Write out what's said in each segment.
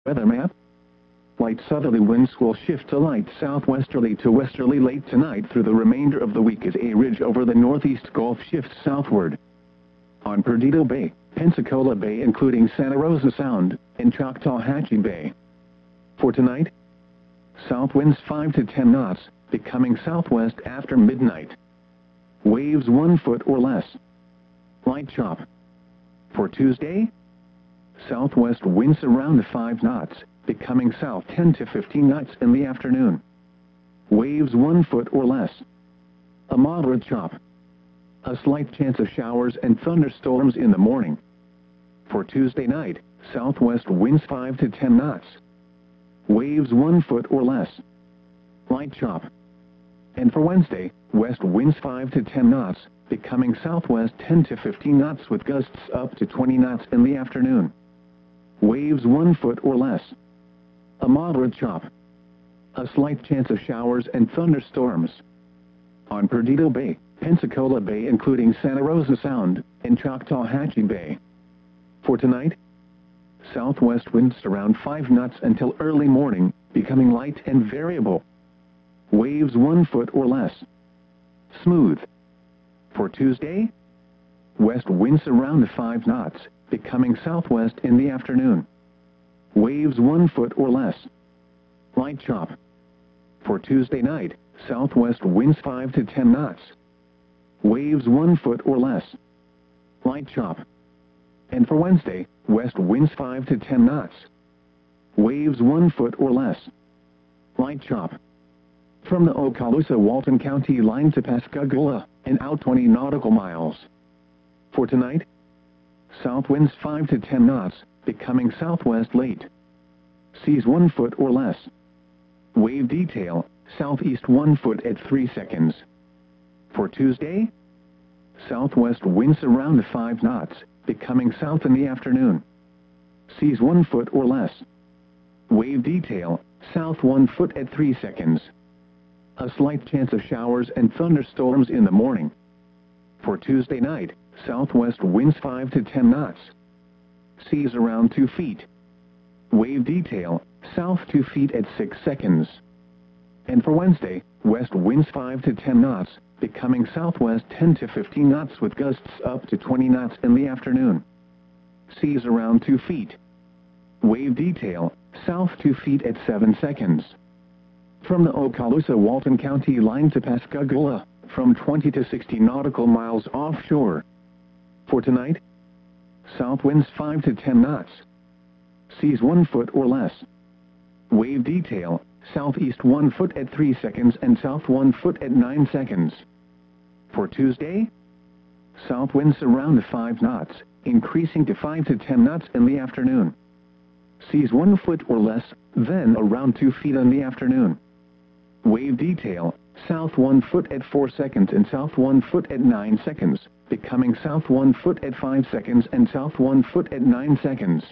Weather map. Light southerly winds will shift to light southwesterly to westerly late tonight through the remainder of the week as a ridge over the northeast Gulf shifts southward. On Perdido Bay, Pensacola Bay including Santa Rosa Sound, and Choctawhatchee Bay. For tonight, south winds 5 to 10 knots, becoming southwest after midnight. Waves 1 foot or less. Light chop. For Tuesday, southwest winds around 5 knots, becoming south 10 to 15 knots in the afternoon. Waves 1 foot or less. A moderate chop. A slight chance of showers and thunderstorms in the morning. For Tuesday night, southwest winds 5 to 10 knots. Waves 1 foot or less. Light chop. And for Wednesday, west winds 5 to 10 knots, becoming southwest 10 to 15 knots with gusts up to 20 knots in the afternoon. Waves 1 foot or less. A moderate chop. A slight chance of showers and thunderstorms. On Perdido Bay, Pensacola Bay including Santa Rosa Sound, and Choctawhatchee Bay. For tonight, southwest winds around 5 knots until early morning, becoming light and variable. Waves 1 foot or less. Smooth. For Tuesday, west winds around 5 knots, becoming southwest in the afternoon. Waves 1 foot or less. Light chop. For Tuesday night, southwest winds 5 to 10 knots. Waves 1 foot or less. Light chop. And for Wednesday, west winds 5 to 10 knots. Waves 1 foot or less. Light chop. From the Okaloosa-Walton County line to Pascagoula, and out 20 nautical miles. For tonight, south winds 5 to 10 knots, becoming southwest late. Seas 1 foot or less. Wave detail, southeast 1 foot at 3 seconds. For Tuesday, southwest winds around 5 knots, becoming south in the afternoon. Seas 1 foot or less. Wave detail, south 1 foot at 3 seconds. A slight chance of showers and thunderstorms in the morning. For Tuesday night, southwest winds 5 to 10 knots. Seas around 2 feet. Wave detail, south 2 feet at 6 seconds. And for Wednesday, west winds 5 to 10 knots, becoming southwest 10 to 15 knots with gusts up to 20 knots in the afternoon. Seas around 2 feet. Wave detail, south 2 feet at 7 seconds. From the Okaloosa-Walton County line to Pascagoula, from 20 to 60 nautical miles offshore. For tonight, south winds 5 to 10 knots. Seas 1 foot or less. Wave detail, southeast 1 foot at 3 seconds and south 1 foot at 9 seconds. For Tuesday, south winds around 5 knots, increasing to 5 to 10 knots in the afternoon. Seas 1 foot or less, then around 2 feet in the afternoon. Wave detail, south 1 foot at 4 seconds and south 1 foot at 9 seconds, becoming south 1 foot at 5 seconds and south 1 foot at 9 seconds.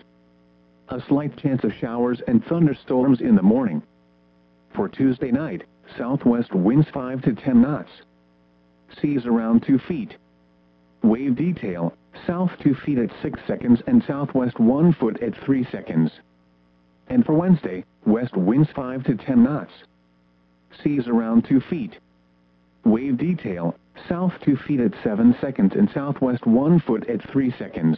A slight chance of showers and thunderstorms in the morning. For Tuesday night, southwest winds 5 to 10 knots. Seas around 2 feet. Wave detail, south 2 feet at 6 seconds and southwest 1 foot at 3 seconds. And for Wednesday, west winds 5 to 10 knots. Seas around 2 feet. Wave detail, south 2 feet at 7 seconds and southwest 1 foot at 3 seconds.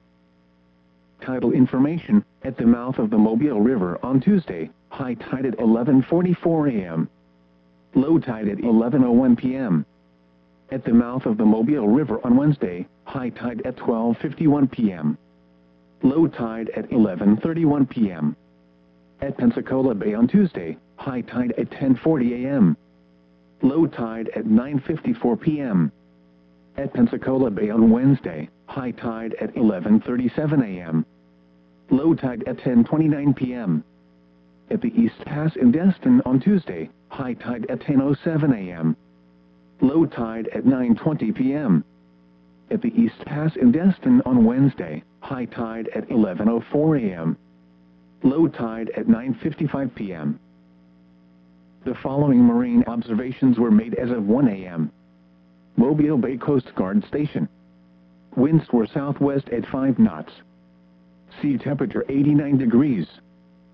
Tidal information, at the mouth of the Mobile River on Tuesday, high tide at 11:44 a.m. Low tide at 11:01 p.m. At the mouth of the Mobile River on Wednesday, high tide at 12:51 p.m. Low tide at 11:31 p.m. At Pensacola Bay on Tuesday, high tide at 10:40 a.m. Low tide at 9:54 p.m. At Pensacola Bay on Wednesday, high tide at 11:37 a.m. Low tide at 10:29 p.m. At the East Pass in Destin on Tuesday, high tide at 10:07 a.m. Low tide at 9:20 p.m. At the East Pass in Destin on Wednesday, high tide at 11:04 a.m. Low tide at 9:55 p.m. The following marine observations were made as of 1 a.m. Mobile Bay Coast Guard Station. Winds were southwest at 5 knots. Sea temperature 89 degrees.